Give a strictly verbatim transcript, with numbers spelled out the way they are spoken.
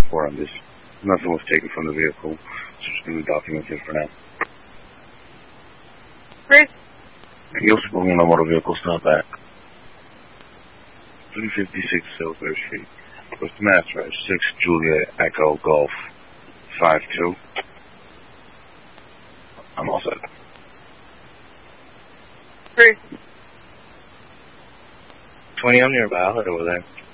report on this. Nothing was taken from the vehicle. Just going to be documented for now. Chris? Yo se pongo una motor vehicle stop back. three fifty-six Silver Street. What's the mass drive? six Juliet Echo Golf five two. I'm all set. Chris? twenty, I'm nearby. I'll head over there.